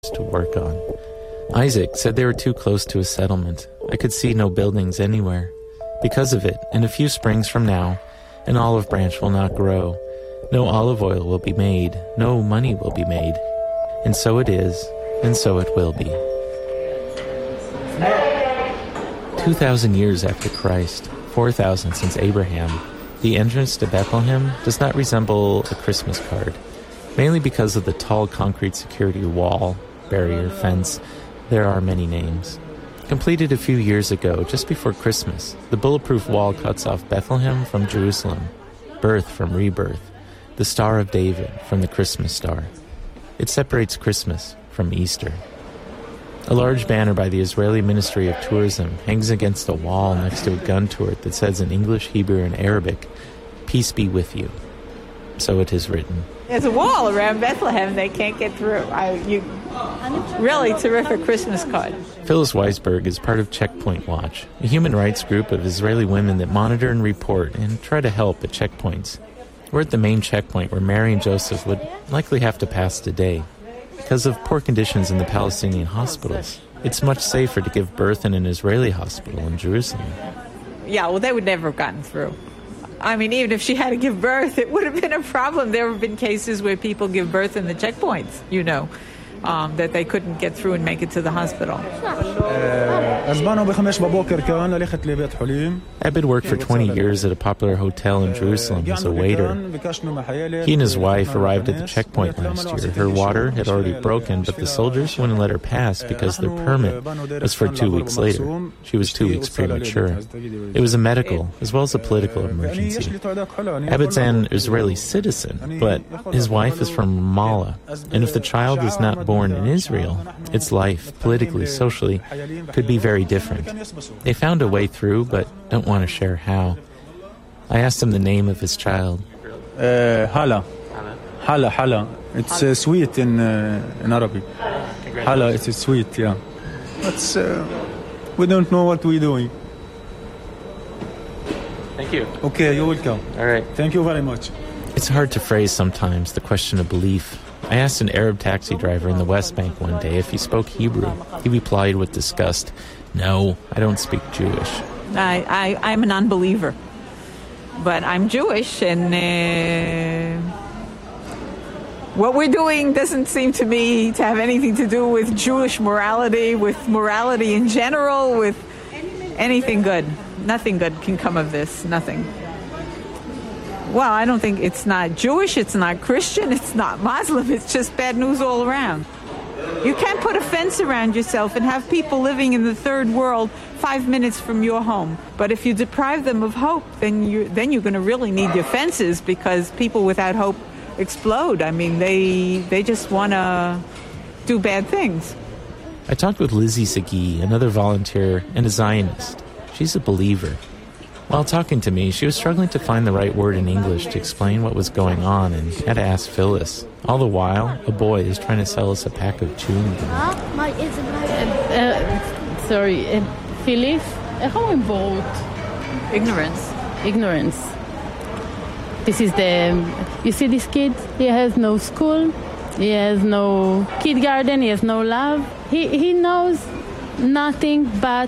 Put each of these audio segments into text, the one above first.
to work on. Isaac said they were too close to a settlement. I could see no buildings anywhere. Because of it, in a few springs from now, an olive branch will not grow. No olive oil will be made. No money will be made. And so it is, and so it will be. 2,000 years after Christ, 4,000 since Abraham, the entrance to Bethlehem does not resemble a Christmas card, mainly because of the tall concrete security wall, barrier, fence. There are many names. Completed a few years ago, just before Christmas, the bulletproof wall cuts off Bethlehem from Jerusalem, birth from rebirth, the Star of David from the Christmas star. It separates Christmas from Easter. A large banner by the Israeli Ministry of Tourism hangs against a wall next to a gun turret that says in English, Hebrew, and Arabic, "Peace be with you." So it is written. There's a wall around Bethlehem they can't get through. Really terrific Christmas card. Phyllis Weisberg is part of Checkpoint Watch, a human rights group of Israeli women that monitor and report and try to help at checkpoints. We're at the main checkpoint where Mary and Joseph would likely have to pass today. Because of poor conditions in the Palestinian hospitals, it's much safer to give birth in an Israeli hospital in Jerusalem. Yeah, well, they would never have gotten through. I mean, even if she had to give birth, it would have been a problem. There have been cases where people give birth in the checkpoints, that they couldn't get through and make it to the hospital. Abed worked for 20 years at a popular hotel in Jerusalem as a waiter. He and his wife arrived at the checkpoint last year. Her water had already broken, but the soldiers wouldn't let her pass because their permit was for 2 weeks later. She was 2 weeks premature. It was a medical as well as a political emergency. Abed's an Israeli citizen, but his wife is from Ramallah, and if the child is not born in Israel, its life, politically, socially, could be very different. They found a way through, but don't want to share how. I asked him the name of his child. Hala. Hala. It's sweet in Arabic. Hala, it's sweet, yeah. But we don't know what we're doing. Thank you. Okay, you're welcome. All right. Thank you very much. It's hard to phrase sometimes, the question of belief. I asked an Arab taxi driver in the West Bank one day if he spoke Hebrew. He replied with disgust, "No, I don't speak Jewish." I'm a non-believer, but I'm Jewish, and what we're doing doesn't seem to me to have anything to do with Jewish morality, with morality in general, with anything good. Nothing good can come of this, nothing. Well, I don't think it's not Jewish, it's not Christian, it's not Muslim, it's just bad news all around. You can't put a fence around yourself and have people living in the third world 5 minutes from your home. But if you deprive them of hope, then you're going to really need your fences, because people without hope explode. I mean, they just want to do bad things. I talked with Lizzie Sagi, another volunteer and a Zionist. She's a believer. While talking to me, she was struggling to find the right word in English to explain what was going on and had to ask Phyllis. All the while, a boy is trying to sell us a pack of chewing gum. Phyllis, how about ignorance? This is you see this kid? He has no school, he has no kindergarten, he has no love. He knows nothing but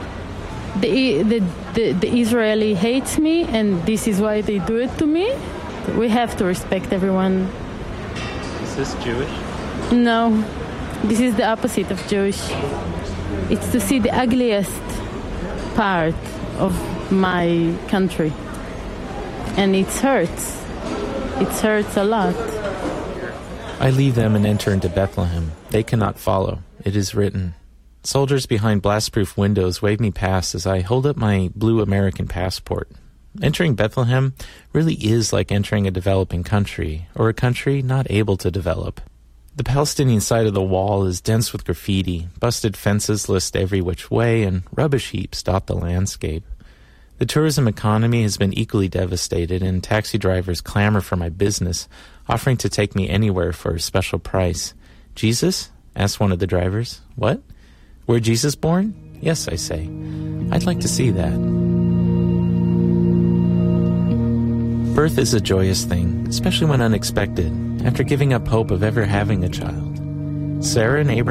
the Israeli hates me, and this is why they do it to me. We have to respect everyone. Is this Jewish? No, this is the opposite of Jewish. It's to see the ugliest part of my country, and it hurts. It hurts a lot. I leave them and enter into Bethlehem. They cannot follow. It is written. Soldiers behind blast-proof windows wave me past as I hold up my blue American passport. Entering Bethlehem really is like entering a developing country, or a country not able to develop. The Palestinian side of the wall is dense with graffiti, busted fences list every which way, and rubbish heaps dot the landscape. The tourism economy has been equally devastated, and taxi drivers clamor for my business, offering to take me anywhere for a special price. Jesus? Asked one of the drivers. What? Were Jesus born? Yes, I say. I'd like to see that. Birth is a joyous thing, especially when unexpected, after giving up hope of ever having a child. Sarah and Abraham